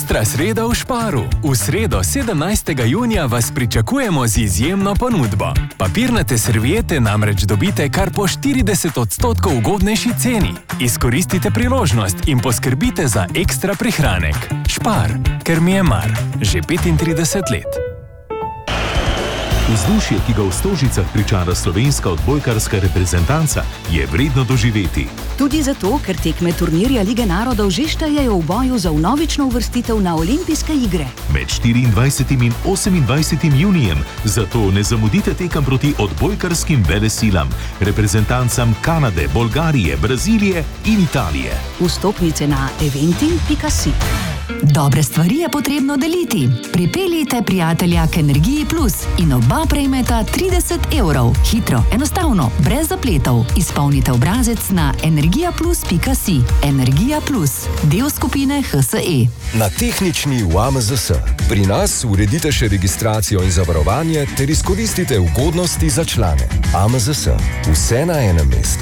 Ekstra sreda v Sparu. V sredo 17. junija vas pričakujemo z izjemno ponudbo. Papirnate serviete namreč dobite kar po 40% ugodnejši ceni. Izkoristite priložnost in poskrbite za ekstra prihranek. Spar, ker mi je mar. Že 35 let. Vzdušje, ki ga v Stožicah pričara slovenska odbojkarska reprezentanca, je vredno doživeti. Tudi zato, ker tekme turnirja Lige narodov že štejejo v boju za vnovično uvrstitev na olimpijske igre. Med 24. in 28. junijem, zato ne zamudite tekem proti odbojkarskim velesilam, reprezentancam Kanade, Bolgarije, Brazilije in Italije. Vstopnice na eventim.si. Dobre stvari je potrebno deliti. Pripeljite prijatelja k Energiji Plus in oba prejmeta 30 €. Hitro, enostavno, brez zapletov. Izpolnite obrazec na energijaplus.si. Energija Plus, del skupine HSE. Na tehnični v AMZS. Pri nas uredite še registracijo in zavarovanje ter izkoristite ugodnosti za člane. AMZS. Vse na enem mestu.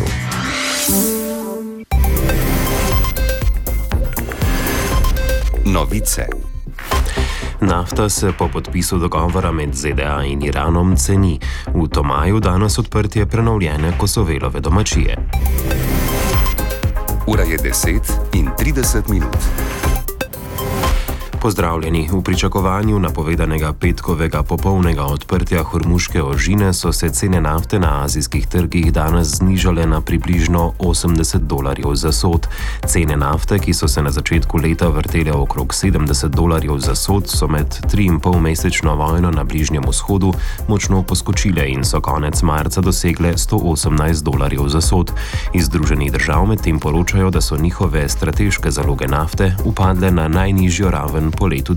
Novice. Nafta se po podpisu dogovora med ZDA in Iranom ceni. V Tomaju danes odprtje prenovljene Kosovelove domačije. Ura je 10:30. Pozdravljeni. V pričakovanju napovedanega petkovega popolnega odprtja Hormuške ožine so se cene nafte na azijskih trgih danes znižale na približno $80 za sod. Cene nafte, ki so se na začetku leta vrtele okrog $70 za sod, so med 3,5-mesečno vojno na Bližnjem vzhodu močno poskočile in so konec marca dosegle $118 za sod. Iz Združenih držav medtem poročajo, da so njihove strateške zaloge nafte upadle na najnižjo raven po letu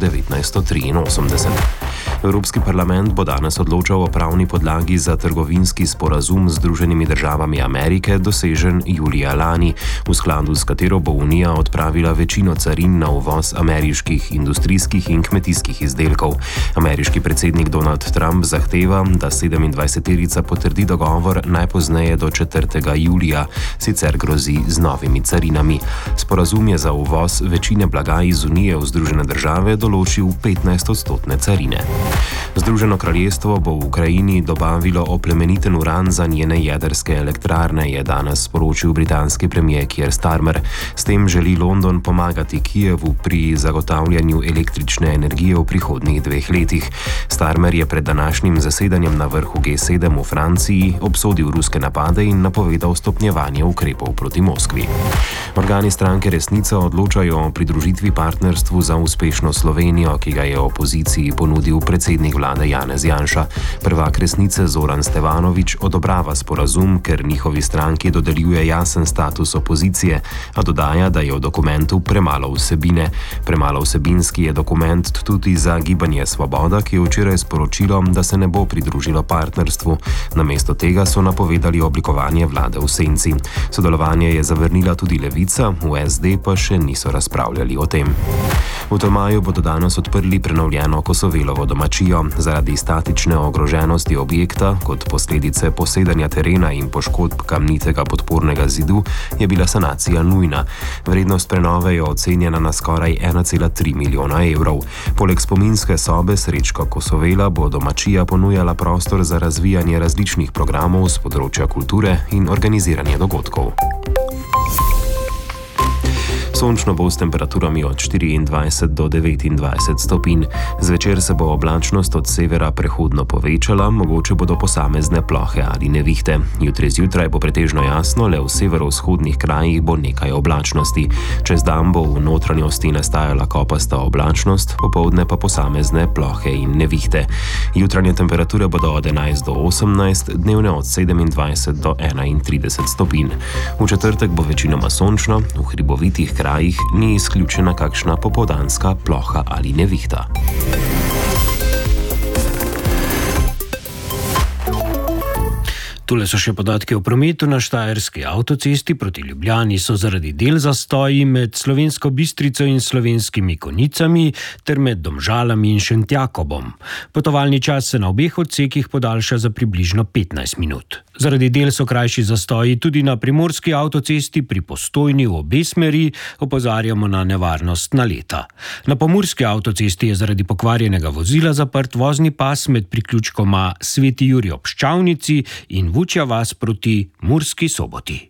1983. Evropski parlament bo danes odločal o pravni podlagi za trgovinski sporazum z Združenimi državami Amerike, dosežen julija lani, v skladu s katero bo Unija odpravila večino carin na uvoz ameriških industrijskih in kmetijskih izdelkov. Ameriški predsednik Donald Trump zahteva, da 27-terica potrdi dogovor najpozneje do 4. julija, sicer grozi z novimi carinami. Sporazum je za uvoz večine blaga iz Unije v Združene države določil 15% carine. Združeno kraljestvo bo v Ukrajini dobavilo oplemeniten uran za njene jedrske elektrarne, je danes sporočil britanski premier Keir Starmer. S tem želi London pomagati Kijevu pri zagotavljanju električne energije v prihodnjih 2 letih. Starmer je pred današnjim zasedanjem na vrhu G7 v Franciji obsodil ruske napade in napovedal stopnjevanje ukrepov proti Moskvi. Organi stranke Resnica odločajo o pridružitvi partnerstvu za uspešno Slovenijo, ki ga je opoziciji ponudil predsednik vlade Janez Janša. Prvak Resnice Zoran Stevanović odobrava sporazum, ker njihovi stranki dodeljuje jasen status opozicije, a dodaja, da je v dokumentu premalo vsebine. Premalo vsebinski je dokument tudi za Gibanje Svoboda, ki je včeraj sporočilo, da se ne bo pridružilo partnerstvu. Namesto tega so napovedali oblikovanje vlade v senci. Sodelovanje je zavrnila tudi Levica, v SD pa še niso razpravljali o tem. V Tomaju bodo danes odprli prenovljeno Kosovelovo domačijo. Zaradi statične ogroženosti objekta, kot posledice posedanja terena in poškodb kamnitega podpornega zidu, je bila sanacija nujna. Vrednost prenove je ocenjena na skoraj 1,3 milijona evrov. Poleg spominske sobe Srečka Kosovela bo domačija ponujala prostor za razvijanje različnih programov z področja kulture in organiziranje dogodkov. Sončno bo s temperaturami od 24 do 29 stopinj. Zvečer se bo oblačnost od severa prehodno povečala, mogoče bodo posamezne plohe ali nevihte. Jutri zjutraj bo pretežno jasno, le v severovzhodnih krajih bo nekaj oblačnosti. Čez dan bo v notranjosti nastajala kopasta oblačnost, popoldne pa posamezne plohe in nevihte. Jutranje temperature bodo od 11 do 18, dnevne od 27 do 31 stopinj. V četrtek bo večinoma sončno, v hribovitih krajih ni izključena kakšna popoldanska ploha ali nevihta. Tule so še podatki o prometu. Na štajerski avtocesti proti Ljubljani so zaradi del zastoji med Slovensko Bistrico in Slovenskimi Konjicami ter med Domžalami in Šentjakobom. Potovalni čas se na obeh odsekih podaljša za približno 15 minut. Zaradi del so krajši zastoji tudi na primorski avtocesti pri Postojni v obe smeri, opozarjamo na nevarnost naleta. Na pomurski avtocesti je zaradi pokvarjenega vozila zaprt vozni pas med priključkoma Sveti Jurij ob Ščavnici in Vučja vas proti Murski Soboti.